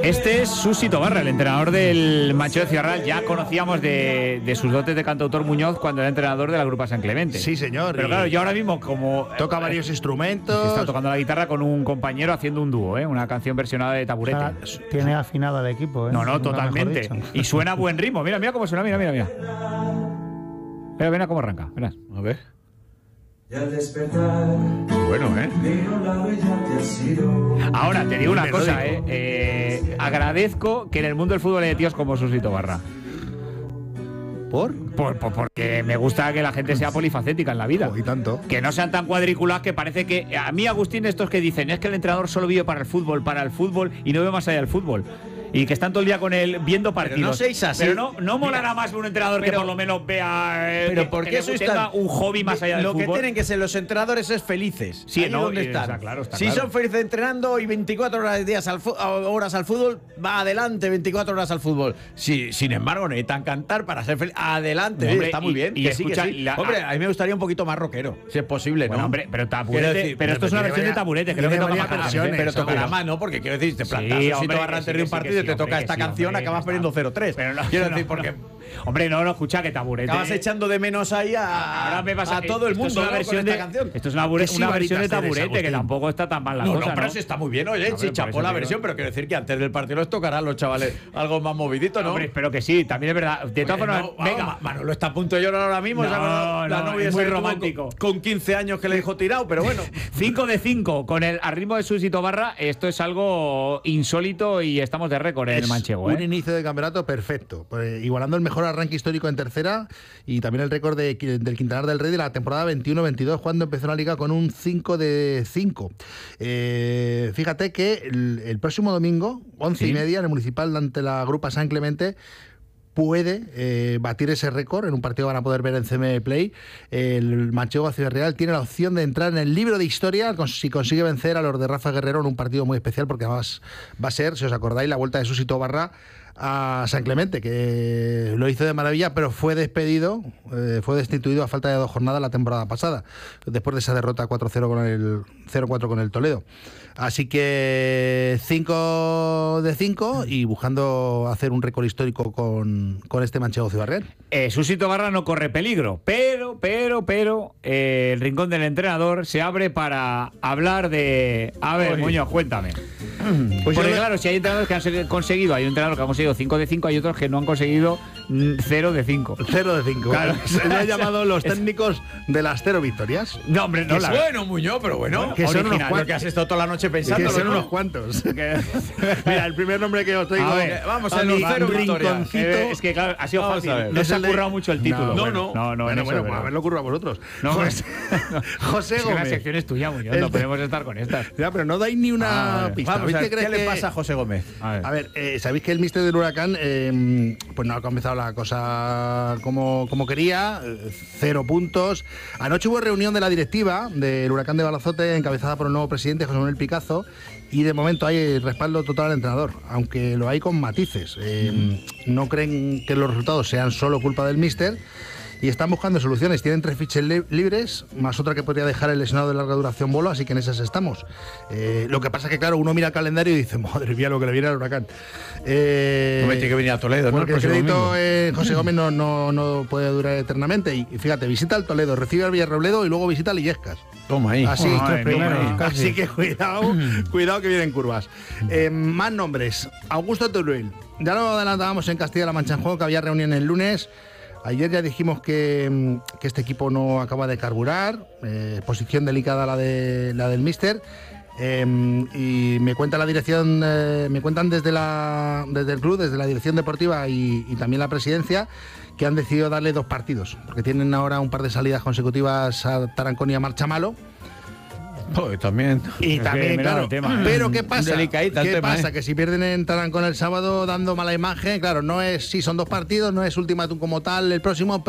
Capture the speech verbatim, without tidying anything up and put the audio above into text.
Este es Susi Tobarra, el entrenador del Manchego Ciudad Real. Ya conocíamos de, de sus dotes de cantautor Muñoz cuando era entrenador de la Grupa San Clemente. Sí, señor. Pero claro, yo ahora mismo como... Toca varios instrumentos. Está tocando la guitarra con un compañero haciendo un dúo, ¿eh? Una canción versionada de Taburete. O sea, tiene afinado al equipo, ¿eh? No, no, Nunca totalmente. mejor dicho. Y suena a buen ritmo. Mira, mira cómo suena, mira, mira, mira. Mira, mira cómo arranca. Verás. A ver. Y al despertar, Bueno, ¿eh? miro la huella que ha sido. Ahora, te digo una Melódico. cosa, ¿eh? eh agradezco que en el mundo del fútbol haya tíos como Susi Tobarra. ¿Por? Por, por- porque me gusta que la gente sea polifacética en la vida. Oh, y tanto. Que no sean tan cuadriculadas que parece que... A mí, Agustín, estos que dicen es que el entrenador solo vive para el fútbol, para el fútbol y no ve más allá del fútbol. Y que están todo el día con él viendo partidos. no seáis así. Pero no, no molará más un entrenador que pero- por lo menos vea... eh, Pero que- ¿por que qué le sois tenga tan- un hobby más allá del Lo fútbol? que tienen que ser los entrenadores es felices. Sí, Ahí no, donde eh, están. está claro, está si claro. son felices entrenando y veinticuatro horas, días al fu- horas al fútbol, va adelante veinticuatro horas al fútbol. Si, sin embargo, necesitan cantar para ser felices. Adelante, Hombre, está muy y- bien. y que sí, que escucha, sí. la- Hombre, a mí me gustaría un poquito más rockero, si es posible, Bueno, ¿no? hombre, pero Quiero taburete, decir, pero esto es pero una tiene versión de varias- taburete, creo tiene que toca varias más canciones, versiones, pero eso tocará que- más, ¿no? Porque quiero decir, te Sí, plantas hombre, Susito Barra que antes sí, de que un sí, partido que y te sí, toca hombre, esta que sí, canción, hombre, acabas que perdiendo está. cero tres. Pero no, Quiero no, decir, no, porque no. Hombre, no, no, escucha que taburete. acabas echando de menos ahí a, Ahora me pasa a que todo el esto es mundo, una ¿no? Con versión esta de, canción. Esto es una, bure- Qué una versión de sibaritas eres, taburete, que Agustín. tampoco está tan mal la No, cosa, no, pero ¿no? sí está muy bien, oye, Hombre, sí, por chapó eso la digo. versión, pero quiero decir que antes del partido les tocará a los chavales algo más movidito, ¿no? Hombre, espero que sí, también es verdad. De todas Oye, formas, no, vamos, venga. Ma- Manolo está a punto de llorar ahora mismo. No, ¿se acuerda? La no, novia es esa muy que tuvo romántico. Con, con quince años que le dijo tirado, pero bueno. cinco de cinco con el al ritmo de Susi Tobarra. Esto es algo insólito y estamos de récord en el Es manchego, un ¿eh? inicio de campeonato perfecto, pues, igualando el mejor arranque histórico en tercera y también el récord de- del Quintanar del Rey de la temporada veintiuno veintidós, cuando empezó la liga con un cinco de cinco. Eh, fíjate que el, el próximo domingo, once Sí. y media, en el Municipal ante la Grupa San Clemente, puede eh, batir ese récord. En un partido van a poder ver en C M Play. El Manchego Ciudad Real tiene la opción de entrar en el libro de historia con- si consigue vencer a los de Rafa Guerrero en un partido muy especial, porque además va a ser, si os acordáis, la vuelta de Susi Tobarra a San Clemente, que lo hizo de maravilla, pero fue despedido, eh, fue destituido a falta de dos jornadas la temporada pasada, después de esa derrota cuatro cero con el cero cuatro con el Toledo. Así que cinco de cinco y buscando hacer un récord histórico con, con este Manchego Ciudad Real. Eh, Susi Tobarra no corre peligro, pero, pero, pero, eh, el rincón del entrenador se abre para hablar de... A ver, Oye. Muñoz, cuéntame. Pues Porque yo- claro, si hay entrenadores que han se- conseguido, hay un entrenador que ha conseguido cinco de cinco, hay otros que no han conseguido mm, cero de cinco. Cero de cinco. Claro. Se le ha llamado los técnicos de las cero victorias. No, hombre, no Que la... bueno, Muñoz, pero bueno. Que son unos Original, cuantos. lo que has estado toda la noche Que pensando. son ¿no? unos cuantos. que- Mira, el primer nombre que os traigo. A ver, vamos a a los mi cero victorias. rinconcito. Eh, es que claro, ha sido Vamos fácil. a ver. No Es se ha el de- currado mucho el título. No, bueno, no. no, no, en Bueno, eso bueno, es pues verdad. haberlo ocurrido a vosotros. No, José, José es que la Gómez. sección es tuya, Muñoz, El- no podemos estar con estas. Ya, pero no dais ni Ah, una vale. pista. Vamos a ¿Veis ver, que ¿qué crees le que- pasa a José Gómez? A ver. A ver, eh, sabéis que el míster del Huracán eh, pues no ha comenzado la cosa como, como quería, eh, cero puntos. Anoche hubo reunión de la directiva del Huracán de Balazote encabezada por el nuevo presidente José Manuel Picazo y de momento hay respaldo total al entrenador, aunque lo hay con matices. Eh, No creen que los resultados sean solo culpa del míster y están buscando soluciones. Tienen tres fiches li- libres, más otra que podría dejar el lesionado de larga duración Bolo, así que en esas estamos. Eh, lo que pasa es que, claro, uno mira el calendario y dice, madre mía, lo que le viene al Huracán. Eh, Hombre, tiene que venir a Toledo, ¿no? Porque El el próximo crédito domingo. eh, José Gómez no, no, no puede durar eternamente. Y fíjate, visita al Toledo, recibe al Villarrobledo y luego visita al Illescas. Toma ahí. Así, Madre Los tres mía. primeros, casi. así que cuidado, cuidado que vienen curvas. Eh, más nombres. Augusto Teruel. Ya lo adelantábamos en Castilla-La Mancha en Juego, que había reunión el lunes. Ayer ya dijimos que, mm, que este equipo no acaba de carburar. Eh, posición delicada la, de, la del míster. Eh, y me cuenta la dirección, eh, me cuentan desde, la, desde el club, desde la dirección deportiva y, y también la presidencia, que han decidido darle dos partidos, porque tienen ahora un par de salidas consecutivas a Tarancón y a Marchamalo. Joder, también. Y Es que también, mira claro, el tema, ¿eh? pero ¿qué pasa? Delicadita el ¿Qué tema, pasa? ¿eh? Que si pierden en Tarancón el sábado dando mala imagen, claro, no es, sí, son dos partidos, no es ultimátum como tal el próximo,